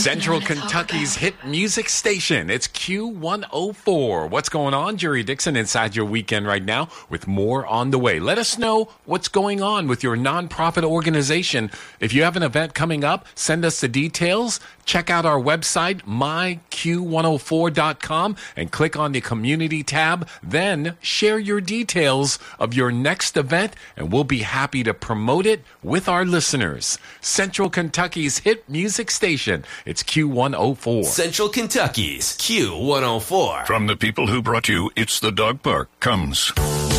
Central Kentucky's hit music station. It's Q104. What's going on? Jerry Dixon inside your weekend right now with more on the way. Let us know what's going on with your nonprofit organization. If you have an event coming up, send us the details. Check out our website, myq104.com, and click on the community tab. Then share your details of your next event, and we'll be happy to promote it with our listeners. Central Kentucky's hit music station. It's Q104. Central Kentucky's Q104. From the people who brought you It's the Dog Park comes